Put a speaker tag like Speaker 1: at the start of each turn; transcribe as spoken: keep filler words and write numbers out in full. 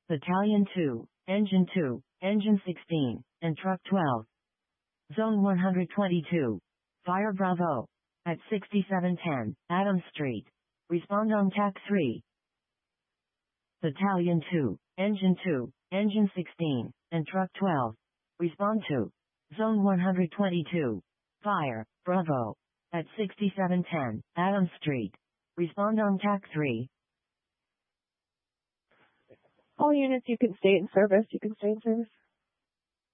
Speaker 1: Battalion two, Engine two, Engine sixteen, and Truck twelve. Zone one hundred twenty-two. Fire Bravo. At sixty-seven ten, Adams Street. Respond on T A C three. Battalion two, Engine two, Engine sixteen, and Truck twelve. Respond to Zone one hundred twenty-two. Fire Bravo. At sixty-seven ten, Adams Street. Respond on T A C three.
Speaker 2: All units, you can stay in service. You can stay in service.